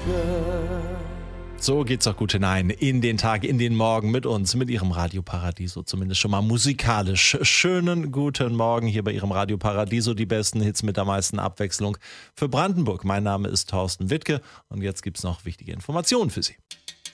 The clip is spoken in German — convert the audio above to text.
So geht's auch gut hinein in den Tag, in den Morgen mit uns, mit Ihrem Radio Paradiso, zumindest schon mal musikalisch. Schönen guten Morgen hier bei Ihrem Radio Paradiso, die besten Hits mit der meisten Abwechslung für Brandenburg. Mein Name ist Thorsten Wittke und jetzt gibt's noch wichtige Informationen für Sie.